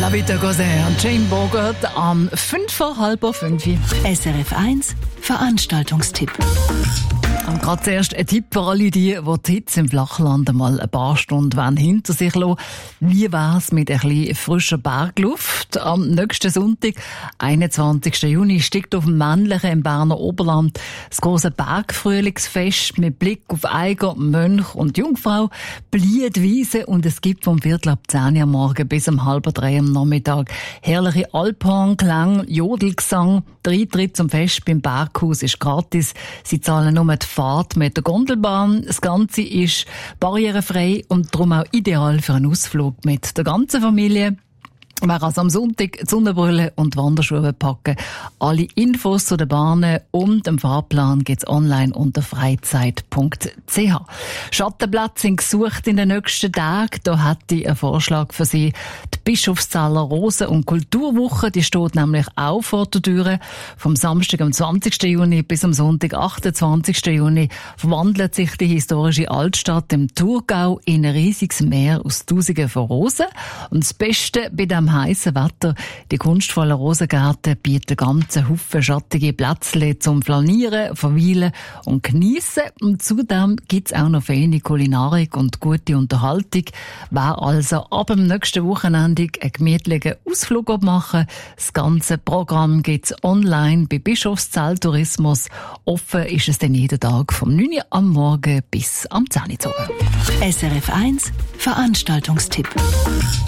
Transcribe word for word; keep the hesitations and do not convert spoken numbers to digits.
La Vita Cos'è und Jane Bogart am fünf vor halb fünf. S R F eins Veranstaltungstipp. Und gerade zuerst ein Tipp für alle, die, die die Hitze im Flachland einmal ein paar Stunden hinter sich lassen. Wie wär's mit ein bisschen frischer Bergluft? Am nächsten Sonntag, einundzwanzigsten Juni, steigt auf dem Männlichen im Berner Oberland das große Bergfrühlingsfest mit Blick auf Eiger, Mönch und Jungfrau, blüht Wiese und es gibt vom Viertel ab zehn Uhr am Morgen bis um halb drei am Nachmittag herrliche Alphornklang, Jodelgesang. Der Eintritt zum Fest beim Berghaus ist gratis. Sie zahlen nur die Fahrt mit der Gondelbahn. Das Ganze ist barrierefrei und darum auch ideal für einen Ausflug mit der ganzen Familie. Wer also am Sonntag die Sonnenbrille und die Wanderschuhe packen. Alle Infos zu den Bahnen und dem Fahrplan gibt's online unter freizeit punkt c h. Schattenplätze sind gesucht in den nächsten Tagen. Da hätte ich einen Vorschlag für Sie. Die Bischofszeller Rosen- und Kulturwoche, die steht nämlich auch vor der Tür. Vom Samstag am zwanzigsten Juni bis am Sonntag achtundzwanzigsten Juni verwandelt sich die historische Altstadt im Thurgau in ein riesiges Meer aus Tausenden von Rosen. Und das Beste bei dem heißen Wetter, die kunstvollen Rosengärten bieten ganze Haufen schattige Plätzchen zum Flanieren, Verweilen und Geniessen. Und zudem gibt's auch noch feine Kulinarik und gute Unterhaltung. Wer also ab dem nächsten Wochenende einen gemütlichen Ausflug machen, das ganze Programm gibt's online bei Bischofszell Tourismus. Offen ist es dann jeden Tag vom neun Uhr am Morgen bis am zehn Uhr. S R F eins Veranstaltungstipp.